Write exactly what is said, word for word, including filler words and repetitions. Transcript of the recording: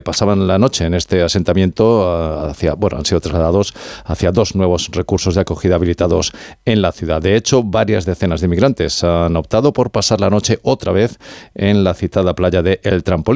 pasaban la noche en este asentamiento hacia, bueno, han sido trasladados hacia dos nuevos recursos de acogida habilitados en la ciudad. De hecho, varias decenas de inmigrantes han optado por pasar la noche otra vez en la citada playa de El Trampolín.